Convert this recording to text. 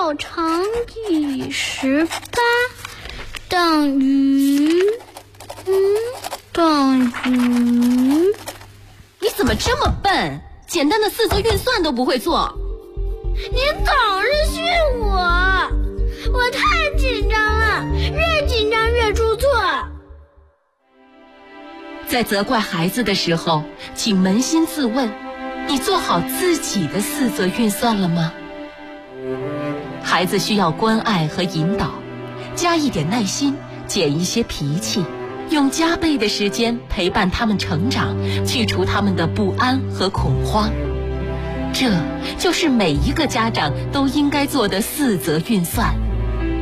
6乘以18等于你怎么这么笨？简单的四则运算都不会做。 你总是训我太紧张了，越紧张越出错。 在责怪孩子的时候，请扪心自问，你做好自己的四则运算了吗？孩子需要关爱和引导，加一点耐心，减一些脾气，用加倍的时间陪伴他们成长，去除他们的不安和恐慌。这就是每一个家长都应该做的四则运算。